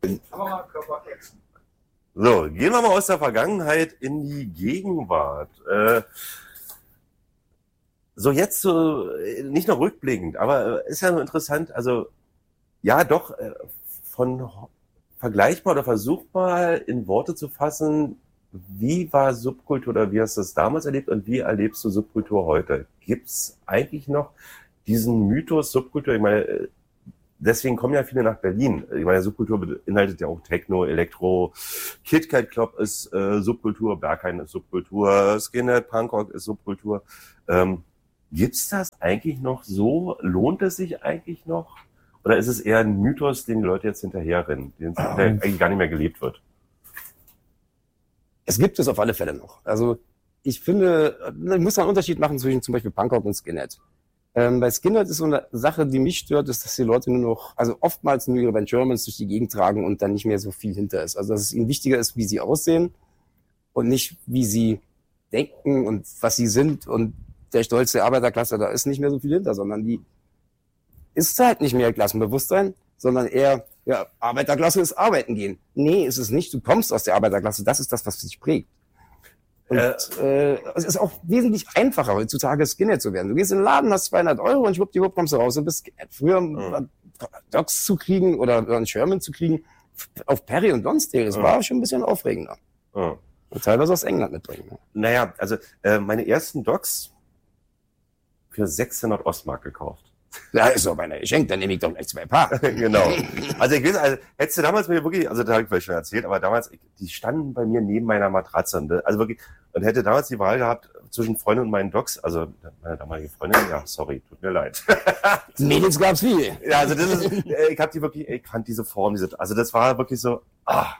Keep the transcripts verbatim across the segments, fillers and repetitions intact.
So, gehen wir mal aus der Vergangenheit in die Gegenwart. Äh, so jetzt so, nicht nur rückblickend, aber ist ja nur interessant, also ja doch, äh, von vergleichbar oder versuch mal in Worte zu fassen, wie war Subkultur oder wie hast du es damals erlebt und wie erlebst du Subkultur heute? Gibt's eigentlich noch diesen Mythos Subkultur? Ich meine, deswegen kommen ja viele nach Berlin. Ich meine, Subkultur beinhaltet ja auch Techno, Elektro, KitKat Club ist äh, Subkultur, Berghain ist Subkultur, Skinhead, Punkrock ist Subkultur. Ähm, gibt's das eigentlich noch so? Lohnt es sich eigentlich noch? Oder ist es eher ein Mythos, den die Leute jetzt hinterherrennen, den der eigentlich gar nicht mehr gelebt wird? Es gibt es auf alle Fälle noch. Also ich finde, man muss einen Unterschied machen zwischen zum Beispiel Punkrock und Skinhead. Ähm, bei Skinhead ist so eine Sache, die mich stört, ist, dass die Leute nur noch, also oftmals nur ihre Ben Shermans durch die Gegend tragen und dann nicht mehr so viel hinter ist. Also dass es ihnen wichtiger ist, wie sie aussehen und nicht, wie sie denken und was sie sind. Und der Stolz der Arbeiterklasse, da ist nicht mehr so viel hinter, sondern die ist halt nicht mehr Klassenbewusstsein, sondern eher, ja, Arbeiterklasse ist arbeiten gehen. Nee, ist es nicht. Du kommst aus der Arbeiterklasse. Das ist das, was dich prägt. Und äh, äh, es ist auch wesentlich einfacher, heutzutage Skinhead zu werden. Du gehst in den Laden, hast zweihundert Euro und schwuppdiwupp kommst du raus und bist Skinhead. Früher mhm. Docs zu kriegen oder einen Sherman zu kriegen, auf Perry und Lonsdale, das mhm. war schon ein bisschen aufregender. Mhm. Und teilweise aus England mitbringen. Ne? Naja, also äh, meine ersten Docs für sechshundert Ostmark gekauft. Ja, ist doch beinahe geschenkt, dann nehme ich doch gleich zwei Paar. Genau. Also ich weiß, also, hättest du damals mir wirklich, also da habe ich vielleicht schon erzählt, aber damals, die standen bei mir neben meiner Matratze. Also wirklich, und hätte damals die Wahl gehabt zwischen Freundin und meinen Docs, also meine damalige Freundin, ja, sorry, tut mir leid. Mädels gab's viel. Ja, also das ist, ich hab die wirklich, ich fand diese Form, diese, also das war wirklich so, ah,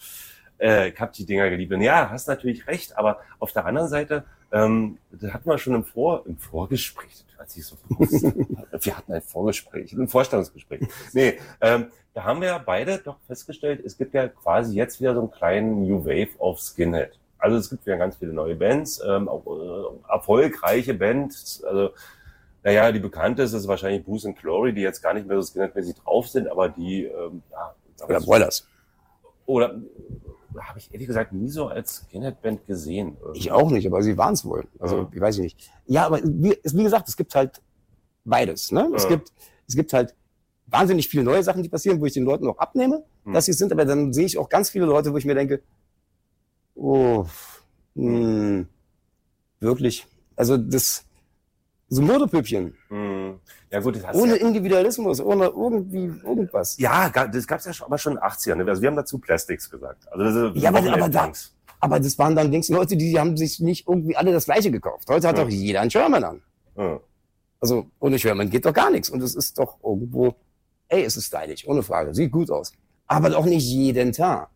äh, ich hab die Dinger geliebt. Und ja, hast natürlich recht, aber auf der anderen Seite, ähm, das hatten wir schon im Vor, im Vorgespräch, als ich so bewusst, wir hatten ein Vorgespräch, ein Vorstellungsgespräch. Nee, ähm, da haben wir ja beide doch festgestellt, es gibt ja quasi jetzt wieder so einen kleinen New Wave of Skinhead. Also es gibt wieder ganz viele neue Bands, ähm, auch äh, erfolgreiche Bands, also naja, die bekannteste ist wahrscheinlich Bruce and Glory, die jetzt gar nicht mehr so Skinhead-mäßig drauf sind, aber die, ähm, ja. Oder Broilers. Oder, habe ich ehrlich gesagt nie so als Skinhead-Band gesehen. Irgendwie. Ich auch nicht, aber sie waren es wohl. Also, ja. Ich weiß nicht. Ja, aber wie, wie gesagt, es gibt halt beides. Ne? Ja. Es gibt, es gibt halt wahnsinnig viele neue Sachen, die passieren, wo ich den Leuten auch abnehme, hm. dass sie es sind, aber dann sehe ich auch ganz viele Leute, wo ich mir denke, oh, mh, wirklich. Also das, so Modepüppchen. Hm. Ja gut, das hast ohne ja Individualismus, ohne irgendwie irgendwas. Ja, das gab's ja schon, aber schon in den achtzigern. Also wir haben dazu Plastics gesagt. Also das ist ja, aber, aber, da, aber das waren dann Dings, Leute, die haben sich nicht irgendwie alle das Gleiche gekauft. Heute hat ja. doch jeder einen Sherman an. Ja. Also ohne Sherman geht doch gar nichts. Und es ist doch irgendwo, ey, es ist stylisch, ohne Frage, sieht gut aus. Aber doch nicht jeden Tag.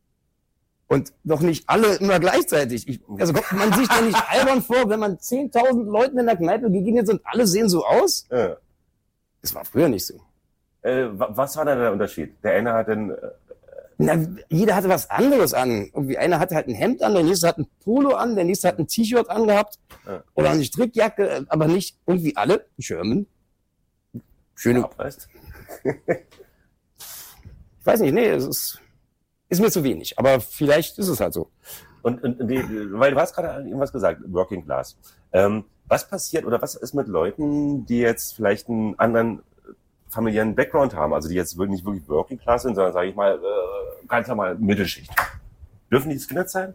Und doch nicht alle immer gleichzeitig. Ich, also man sieht ja nicht albern vor, wenn man zehntausend Leuten in der Kneipe begegnet und alle sehen so aus. Ja. Das war früher nicht so. Äh, was war da der Unterschied? Der eine hat den... Äh, Na, jeder hatte was anderes an. Irgendwie einer hatte halt ein Hemd an, der nächste hat ein Polo an, der nächste hat ein T-Shirt angehabt. Ja. Oder eine Strickjacke, aber nicht irgendwie alle. Sherman. Schöne... Ja, ich weiß nicht, nee, es ist... Ist mir zu wenig, aber vielleicht ist es halt so. Und, und die, weil du hast gerade irgendwas gesagt, Working Class. Ähm, was passiert oder was ist mit Leuten, die jetzt vielleicht einen anderen familiären Background haben, also die jetzt nicht wirklich Working Class sind, sondern sage ich mal äh, ganz normal Mittelschicht? Dürfen die Skinhead sein?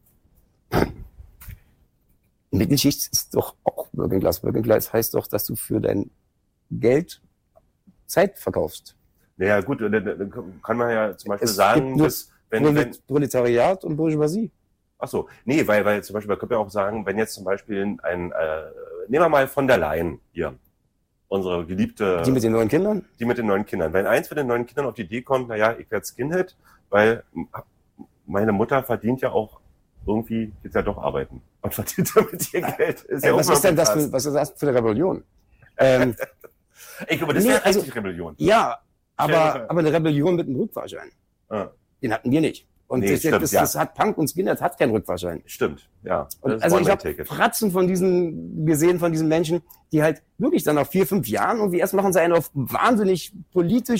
Mittelschicht ist doch auch Working Class. Working Class heißt doch, dass du für dein Geld Zeit verkaufst. Naja, gut, dann kann man ja zum Beispiel es sagen, dass wenn, wenn Proletariat und Bourgeoisie. Ach so, nee, weil, weil zum Beispiel, man könnte ja auch sagen, wenn jetzt zum Beispiel ein, äh, nehmen wir mal von der Leyen hier, unsere geliebte... Die mit den neuen Kindern? Die mit den neuen Kindern. Wenn eins von den neuen Kindern auf die Idee kommt, naja, ich werde Skinhead, weil meine Mutter verdient ja auch irgendwie, jetzt ja doch arbeiten und verdient damit ihr Geld. Ist ja äh, was ist denn das für, was ist das für eine Rebellion? ähm, ich glaube, das nee, wäre also, richtig Rebellion. Ja, aber, aber eine Rebellion mit einem Rückfahrschein. Ah. Den hatten wir nicht. Und nee, das, stimmt, das, das ja. hat Punk und Skinhead hat keinen Rückfahrschein. Stimmt, ja. Und also ich habe Fratzen von diesen gesehen, von diesen Menschen, die halt wirklich dann nach vier, fünf Jahren irgendwie erst machen sie einen auf wahnsinnig politisch und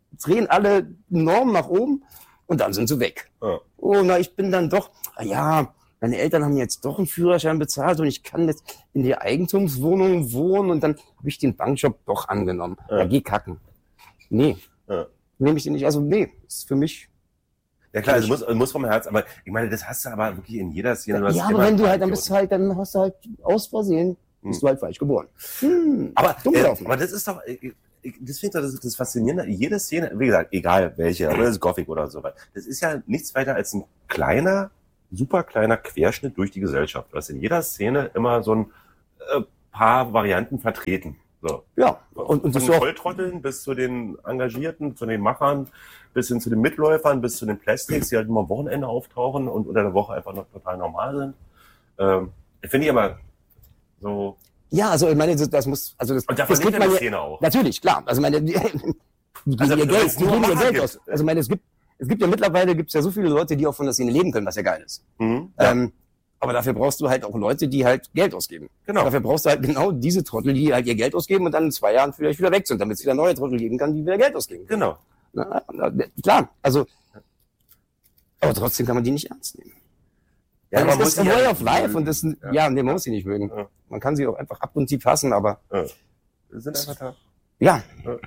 drehen alle enorm nach oben und dann sind sie weg. Ja. Oh, na, ich bin dann doch, ah ja, meine Eltern haben jetzt doch einen Führerschein bezahlt und ich kann jetzt in der Eigentumswohnung wohnen und dann habe ich den Bankjob doch angenommen. Ja. Ja, geh kacken. Nee, Ja. nehme ich den nicht. Also nee, ist für mich... Ja klar, also muss, muss vom Herz, aber ich meine, das hast du aber wirklich in jeder Szene. Du hast Ja, aber immer wenn du halt, Idioten. dann bist du halt, dann hast du halt aus Versehen, bist Hm. du halt falsch geboren. Hm, Aber, dumm äh, gelaufen. aber das ist doch, äh, ich- das finde ich doch das, das Faszinierende. Jede Szene, wie gesagt, egal welche, oder das ist Gothic oder so was, das ist ja nichts weiter als ein kleiner, super kleiner Querschnitt durch die Gesellschaft. Du hast in jeder Szene immer so ein äh, paar Varianten vertreten. So. Ja, und, und Von das den ist auch, Volltrotteln bis zu den Engagierten, zu den Machern, bis hin zu den Mitläufern, bis zu den Plastics, die halt immer am Wochenende auftauchen und unter der Woche einfach noch total normal sind. Ähm, Finde ich aber so. ja, also ich meine, das, das muss, also das, Und davon das lebt gibt ja man die ja, Szene auch. natürlich, klar. Also meine, die, die geben Also, ihr wenn Geld, es die nur geben ihr Macher Geld gibt. aus. Also ich meine, es gibt, es gibt ja mittlerweile gibt's ja so viele Leute, die auch von der Szene leben können, was ja geil ist. Mhm. Ja, Ähm, aber dafür brauchst du halt auch Leute, die halt Geld ausgeben. genau. Dafür brauchst du halt genau diese Trottel, die halt ihr Geld ausgeben und dann in zwei Jahren vielleicht wieder weg sind, damit es wieder neue Trottel geben kann, die wieder Geld ausgeben können. Genau. Na, na, klar, also, aber trotzdem kann man die nicht ernst nehmen. Ja, Ja, man das muss ist a sie way ja of life mögen. und das, Ja. ja, nee, man muss sie nicht mögen. Ja. Man kann sie auch einfach ab und zu hassen, aber Ja. Wir sind einfach da. ja,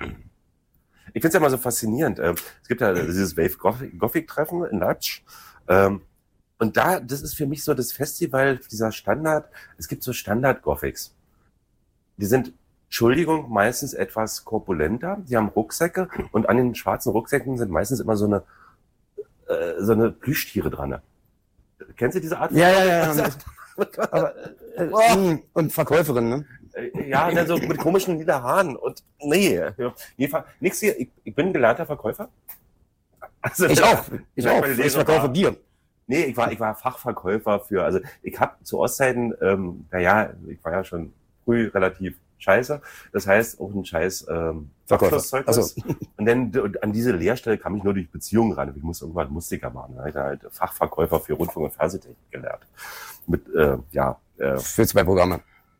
Ich finde es ja immer so faszinierend. Ähm, Es gibt ja dieses Wave Gothic- Gothic-Treffen in Leipzig. Ähm, Und da, das ist für mich so das Festival, dieser Standard. Es gibt so Standard-Gothics. Die sind, Entschuldigung, meistens etwas korpulenter. Die haben Rucksäcke und an den schwarzen Rucksäcken sind meistens immer so eine, äh, so eine Plüschtiere dran. Kennst du diese Art? ja, ja, ja. ja. Aber, äh, äh, und Verkäuferin, ne? Äh, Ja, und dann so mit komischen lila Haaren und nee, jedenfalls nix hier. Ich, ich bin ein gelernter Verkäufer. Also, Ich auch, ich Ja, auch. meine Ich Lehre verkaufe war- Bier. Nee, ich war, ich war Fachverkäufer für, also ich habe zu Ostzeiten, ähm, naja, ich war ja schon früh relativ scheiße. Das heißt, auch ein scheiß ähm, Verkäufer. Abschlusszeugnis. Und dann d- an diese Lehrstelle kam ich nur durch Beziehungen ran. Ich musste irgendwann Musiker machen. Da habe ich dann halt Fachverkäufer für Rundfunk und Fernsehtechnik gelernt. Mit, äh, ja, äh, Für zwei Programme.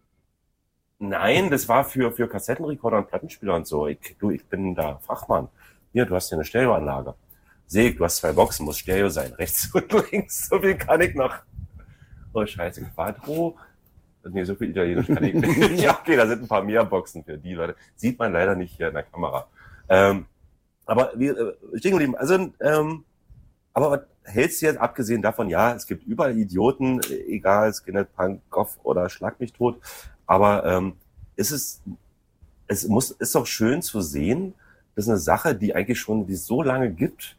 nein, das war für, für Kassettenrekorder und Plattenspieler und so. Ich, du, ich bin da Fachmann. Hier, du hast hier eine Stereoanlage. Seh, du hast zwei Boxen, muss Stereo sein. Rechts und links. So viel kann ich noch. Oh, scheiße. Quadro. Nee, so viel Italienisch kann ich nicht. Ja, okay, da sind ein paar mehr Boxen für die Leute. Sieht man leider nicht hier in der Kamera. Ähm, aber wir äh, stehen geblieben. Also, ähm, aber was hältst du jetzt, abgesehen davon, ja, es gibt überall Idioten, äh, egal, Skinhead, Punk, Goff oder Schlag mich tot. Aber ähm, ist es, es muss, ist doch schön zu sehen, dass eine Sache, die eigentlich schon, die es so lange gibt,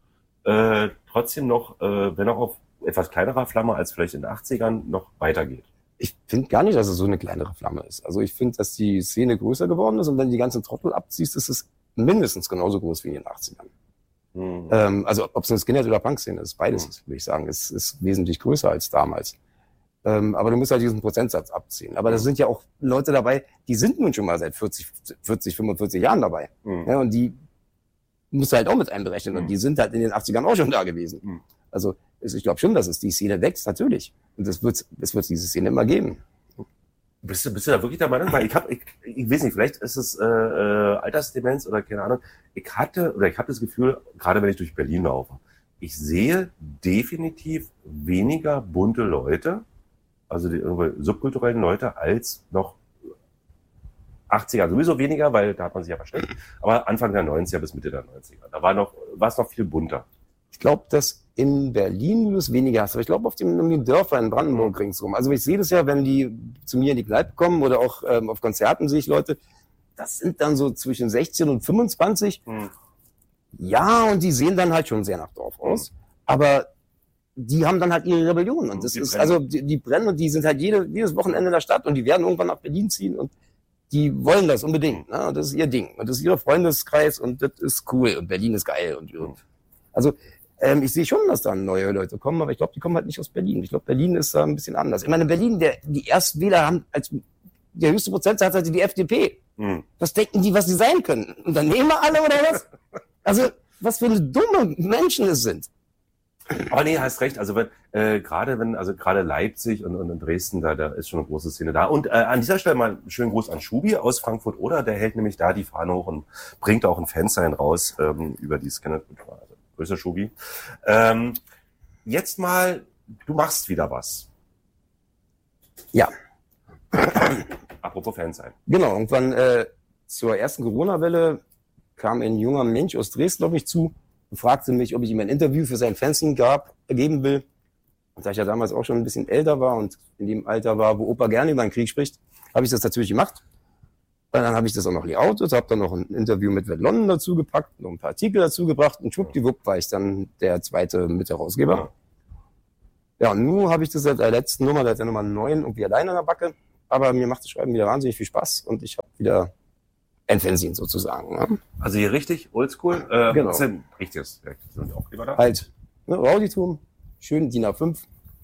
äh, trotzdem noch, äh, wenn auch auf etwas kleinerer Flamme als vielleicht in den achtzigern, noch weitergeht. Ich finde gar nicht, dass es so eine kleinere Flamme ist. Also ich finde, dass die Szene größer geworden ist und wenn du die ganzen Trottel abziehst, ist es mindestens genauso groß wie in den achtzigern. Hm. Ähm, also ob es eine Skinhead- oder Punk-Szene ist, beides, Mhm. würde ich sagen, ist, ist wesentlich größer als damals. Ähm, aber du musst halt diesen Prozentsatz abziehen. Aber da sind ja auch Leute dabei, die sind nun schon mal seit vierzig, vierzig, fünfundvierzig Jahren dabei. Hm. Ja, und die musst du halt auch mit einberechnen. Und Mhm. die sind halt in den achtzigern auch schon da gewesen. Mhm. Also es- ich glaube schon, dass es die Szene wächst, natürlich. Und es wird es wird diese Szene immer geben. Bist du, bist du da wirklich der Meinung? Weil ich habe, ich, ich weiß nicht, vielleicht ist es äh, äh, Altersdemenz oder keine Ahnung. Ich hatte oder ich habe das Gefühl, gerade wenn ich durch Berlin laufe, ich sehe definitiv weniger bunte Leute, also die irgendwie subkulturellen Leute, als noch achtziger sowieso weniger, weil da hat man sich ja versteckt. Aber Anfang der neunziger bis Mitte der neunziger, da war noch, war es noch viel bunter. Ich glaube, dass in Berlin du es weniger hast, aber ich glaube auf den, um die Dörfer in Brandenburg ringsrum. Also ich sehe das ja, wenn die zu mir in die Kneipe kommen oder auch ähm, auf Konzerten sehe ich Leute, das sind dann so zwischen sechzehn und fünfundzwanzig. Hm. Ja, und die sehen dann halt schon sehr nach Dorf aus. Aber die haben dann halt ihre Rebellion. Und das Die ist, brennen. also die, die brennen und die sind halt jede, jedes Wochenende in der Stadt und die werden irgendwann nach Berlin ziehen und die wollen das unbedingt. Ne? Und das ist ihr Ding. Und das ist ihr Freundeskreis und das ist cool. Und Berlin ist geil. Und also ähm, ich sehe schon, dass da neue Leute kommen, aber ich glaube, die kommen halt nicht aus Berlin. Ich glaube, Berlin ist da ein bisschen anders. Ich meine, in Berlin, der, die Erstwähler haben als der höchste Prozentsatz hatte die F D P. Hm. Was denken die, was sie sein können? Unternehmer alle oder was? Also, was für eine dumme Menschen es sind. Aber nee, hast recht. Also wenn, äh, gerade wenn, also gerade Leipzig und, und in Dresden, da, da ist schon eine große Szene da. Und äh, an dieser Stelle mal einen schönen Gruß an Schubi aus Frankfurt oder der hält nämlich da die Fahne hoch und bringt auch ein Fansign raus ähm, über die Skinhead-Kultur. Also größer Schubi. Ähm, jetzt mal, du machst wieder was. Ja. Apropos Fansign. Genau, irgendwann äh, zur ersten Corona-Welle kam ein junger Mensch aus Dresden auf mich zu und fragte mich, ob ich ihm ein Interview für sein Fanzine gab, geben will. Und da ich ja damals auch schon ein bisschen älter war und in dem Alter war, wo Opa gerne über den Krieg spricht, habe ich das natürlich gemacht. Und dann habe ich das auch noch layoutet, habe dann noch ein Interview mit Red London dazu gepackt, noch ein paar Artikel dazu gebracht und schwuppdiwupp war ich dann der zweite Mitherausgeber. Ja, und nun habe ich das seit der letzten Nummer, seit der Nummer neun irgendwie alleine an der Backe. Aber mir macht das Schreiben wieder wahnsinnig viel Spaß und ich habe wieder ein Fanzine sozusagen. Ne? Also hier richtig oldschool. Äh, Genau. Was sind richtiges? Sind auch lieber da? Halt, ne, Rauditum, schön D I N A fünf,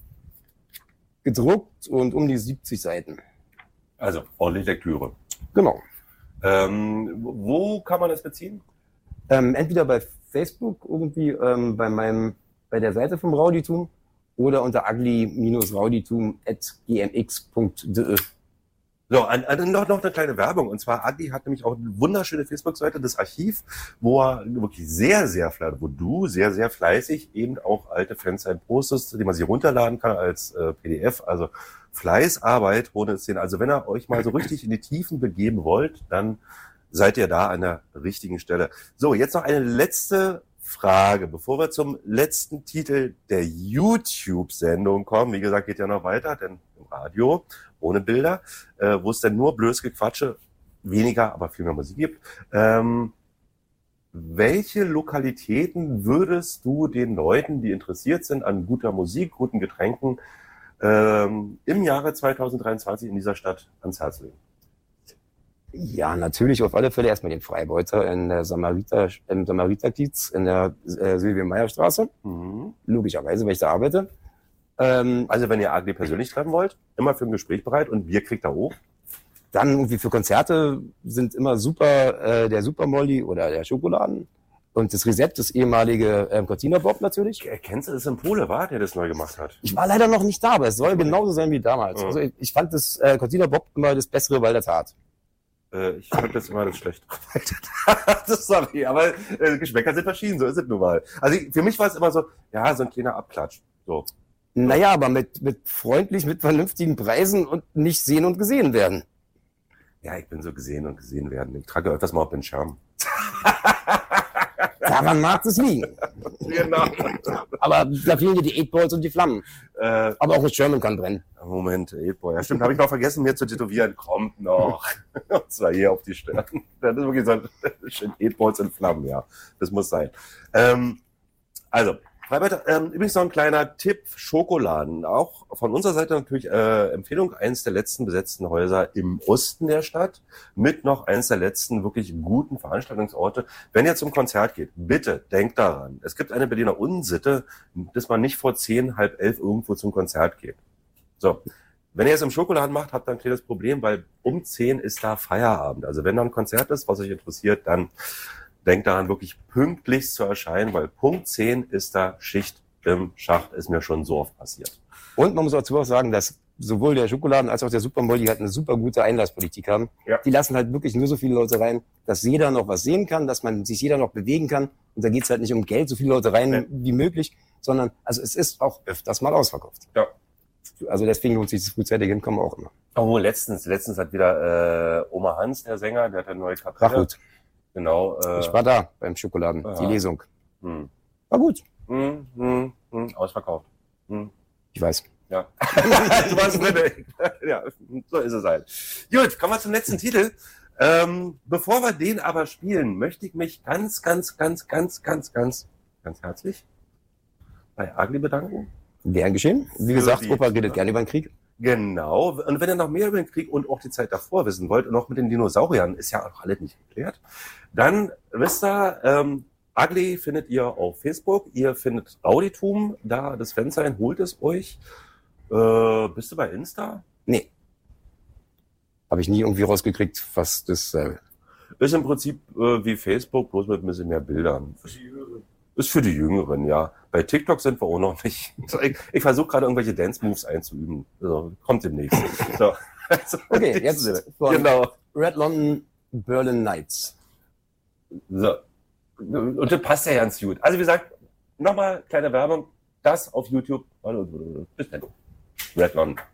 gedruckt und um die siebzig Seiten. Also ordentlich Lektüre. Genau. Ähm, wo kann man das beziehen? Ähm, entweder bei Facebook irgendwie ähm, bei meinem bei der Seite vom Rauditum oder unter ugly-rauditum at gmx punkt de. So, an, an, noch, noch eine kleine Werbung. Und zwar, Ugly hat nämlich auch eine wunderschöne Facebook-Seite, das Archiv, wo er wirklich sehr, sehr fleißig, wo du sehr, sehr fleißig eben auch alte Fansign postest, die man sich runterladen kann als äh, P D F. Also Fleißarbeit ohne Szene. Also wenn ihr euch mal so richtig in die Tiefen begeben wollt, dann seid ihr da an der richtigen Stelle. So, jetzt noch eine letzte Frage, bevor wir zum letzten Titel der YouTube-Sendung kommen. Wie gesagt, geht ja noch weiter, denn im Radio ohne Bilder, äh, wo es dann nur blödes Gequatsche, weniger, aber viel mehr Musik gibt. Ähm, welche Lokalitäten würdest du den Leuten, die interessiert sind an guter Musik, guten Getränken, ähm, im Jahre zweitausenddreiundzwanzig in dieser Stadt ans Herz legen? Ja, natürlich auf alle Fälle erstmal den Freibeuter in der Samariter, im Samariterkiez in der äh, Silvia-Meyer-Straße. Mhm. Logischerweise, weil ich da arbeite. Ähm, Also wenn ihr Agli persönlich treffen wollt, immer für ein Gespräch bereit und Bier kriegt er hoch. Dann irgendwie für Konzerte sind immer super äh, der Super Molly oder der Schokoladen und das Reset, das ehemalige ähm, Cortina Bob natürlich. Kennst du das im Pole, war, der das neu gemacht hat? Ich war leider noch nicht da, aber es soll genauso sein wie damals. Mhm. Also ich, ich fand das äh, Cortina Bob immer das bessere Walter Tat. Äh, ich fand das immer das schlecht. Sorry, aber äh, Geschmäcker sind verschieden, so ist es nun mal. Also für mich war es immer so, ja, so ein kleiner Abklatsch. So. Naja, aber mit, mit freundlich, mit vernünftigen Preisen und nicht sehen und gesehen werden. Ja, ich bin so gesehen und gesehen werden. Ich trage öfters mal auf den Schirm. Daran mag es liegen. Genau. Aber da fehlen dir die Eight Balls und die Flammen. Äh, Aber auch das Sherman kann brennen. Moment, Eightboy. Ja, stimmt, habe ich noch vergessen, mir zu tätowieren. Kommt noch. Und zwar hier auf die Stirn. Das ist wirklich so ein Eightballs in Flammen, ja. Das muss sein. Ähm, also, Freibeuter, ähm, übrigens noch ein kleiner Tipp, Schokoladen. Auch von unserer Seite natürlich äh, Empfehlung, eines der letzten besetzten Häuser im Osten der Stadt, mit noch eines der letzten wirklich guten Veranstaltungsorte. Wenn ihr zum Konzert geht, bitte denkt daran, es gibt eine Berliner Unsitte, dass man nicht vor zehn, halb elf irgendwo zum Konzert geht. So, wenn ihr es im Schokoladen macht, habt ihr ein kleines Problem, weil um zehn ist da Feierabend. Also wenn da ein Konzert ist, was euch interessiert, dann denkt daran, wirklich pünktlich zu erscheinen, weil Punkt zehn ist da Schicht im Schacht, ist mir schon so oft passiert. Und man muss dazu auch sagen, dass sowohl der Schokoladen als auch der Super Molly halt eine super gute Einlasspolitik haben. Ja. Die lassen halt wirklich nur so viele Leute rein, dass jeder noch was sehen kann, dass man sich jeder noch bewegen kann. Und da geht's halt nicht um Geld, so viele Leute rein Nee. wie möglich, sondern also es ist auch öfters mal ausverkauft. Ja. Also deswegen lohnt sich das frühzeitige Hinkommen auch immer. Oh, letztens, letztens hat wieder äh, Oma Hans, der Sänger, der hat eine neue Kapelle. War gut. Genau. Äh, Ich war da beim Schokoladen, ja. die Lesung. hm. War gut. Hm, hm, hm, ausverkauft. Hm. Ich weiß. Ja. Du warst drin. Ja, so ist es halt. Gut, kommen wir zum letzten Titel. Ähm, bevor wir den aber spielen, möchte ich mich ganz, ganz, ganz, ganz, ganz, ganz, ganz herzlich bei Agli bedanken. Gern geschehen. Wie Für gesagt, die- Opa redet gerne über den Krieg. Genau. Und wenn ihr noch mehr über den Krieg und auch die Zeit davor wissen wollt, und auch mit den Dinosauriern, ist ja auch alles nicht geklärt, dann wisst ihr, ähm, Agli findet ihr auf Facebook, ihr findet Rauditum, da das Fan sein, holt es euch. Äh, bist du bei Insta? Nee. Habe ich nie irgendwie rausgekriegt, was das äh, Ist im Prinzip äh, wie Facebook, bloß mit ein bisschen mehr Bildern. Ist für die Jüngeren, ja. Bei TikTok sind wir auch noch nicht. Ich, ich versuche gerade irgendwelche Dance-Moves einzuüben. Also, kommt demnächst. So. Also, Okay, jetzt von genau. Red London Berlin Nights. So. Und das passt ja ganz gut. Also wie gesagt, nochmal kleine Werbung. Das auf YouTube. Bis dann. Red London.